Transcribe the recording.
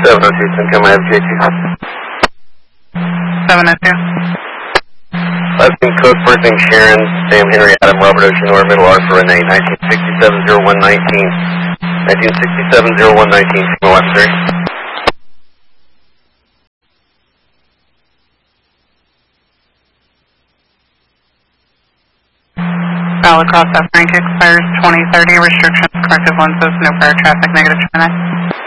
702, Simcoe, I have J2. 702. Last name Cook, first name Sharon, Sam Henry, Adam, Robert Ocean, or Middle Arthur, Renee, 1967-0119. 1967-0119, Simcoe, Webster. Valid cross F Frank expires 2030. Restrictions corrective lenses. No prior traffic. Negative Gemini.